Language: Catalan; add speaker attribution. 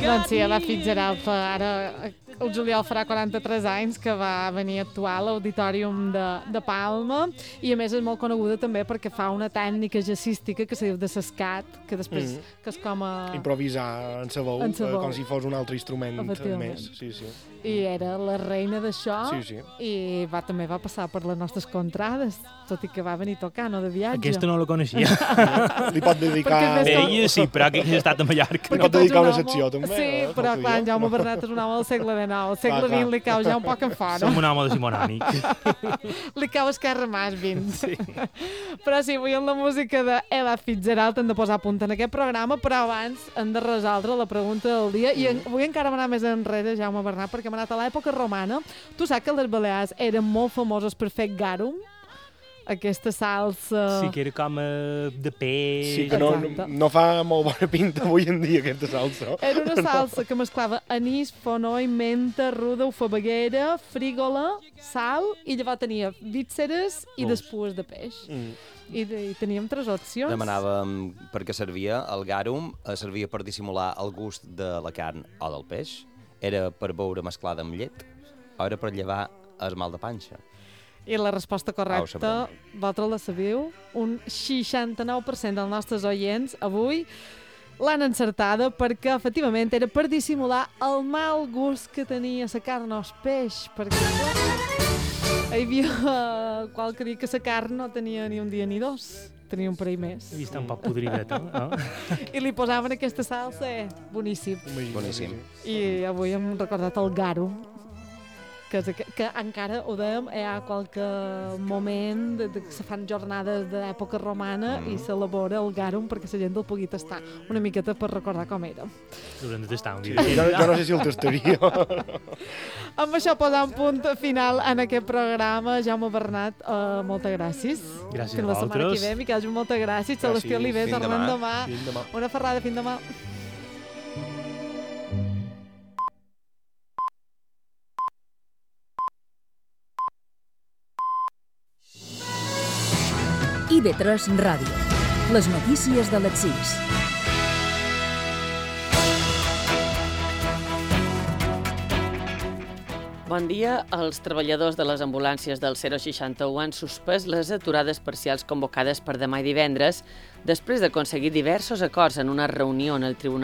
Speaker 1: Doncs sí, Ella Fitzgerald ara el juliol farà 43 anys que va venir a actuar a l'Auditorium de Palma i a més és molt coneguda també perquè fa una tècnica jazzística que se diu de sescat, que després que és com a...
Speaker 2: improvisar en sa veu, com si fos un altre instrument més. Sí.
Speaker 1: I era la reina d'això
Speaker 2: sí.
Speaker 1: I també va passar per les nostres contrades, tot i que va venir tocant de viatge.
Speaker 3: Aquesta no la coneixia.
Speaker 2: Li pot dedicar...
Speaker 3: Ella sí, però que ha estat a Mallorca.
Speaker 2: Li pot dedicar una secció també.
Speaker 1: Sí, però clar, en Jaume Bernat és un home del segle XIX, al segle XX li cau ja un poc en fora.
Speaker 3: Som un home decimonònic.
Speaker 1: Li cau Esquerra Mas 20.
Speaker 3: Sí.
Speaker 1: Però sí, avui amb la música d'Ella Fitzgerald hem de posar a punt en aquest programa, però abans hem de resoldre la pregunta del dia i vull encara anar més enrere, Jaume Bernat, perquè hem anat a l'època romana. Tu saps que les Balears eren molt famoses per fer garum? Aquesta salsa...
Speaker 3: Sí, que era com de peix...
Speaker 2: Sí, que no fa molt bona pinta avui en dia, aquesta salsa.
Speaker 1: Era una salsa que mesclava anís, fonoll, menta, ruda, ufabaguera, frígola, sal, i llavors tenia vísceres i despues de peix. I teníem 3 opcions.
Speaker 4: Demanàvem per què servia. El garum servia per dissimular el gust de la carn o del peix. Era per beure mesclada amb llet. O era per llevar el mal de panxa.
Speaker 1: I la resposta correcta, vosaltres la sabeu, un 69% dels nostres oients avui l'han encertada perquè efectivament era per dissimular el mal gust que tenia la carn o el peix, perquè hi havia qualque dia que la carn no tenia ni un dia ni 2, tenia un parell més.
Speaker 3: I està un poc podrideta, no?
Speaker 1: I li posaven aquesta salsa, boníssim.
Speaker 4: Boníssim.
Speaker 1: I avui hem recordat el garum, que encara ho dèiem, hi ha qualque moment que se fan jornades d'època romana i s'elabora el garum perquè la gent el pugui tastar una miqueta per recordar com era.
Speaker 3: L'haurem de tastar un dia.
Speaker 2: Jo no sé si el tastaria.
Speaker 1: Amb això posant punt final en aquest programa. Jaume Bernat, moltes gràcies.
Speaker 3: Gràcies a
Speaker 1: vosaltres. La setmana que ve, Miquel, moltes gràcies. Celestí Oliver, tornem demà. Una ferrada, fins demà.
Speaker 5: IB3 Ràdio. Les notícies de les 6.
Speaker 6: Bon dia. Els treballadors de les ambulàncies del 061 han suspès les aturades parcials convocades per demà i divendres després d'aconseguir diversos acords en una reunió en el Tribunal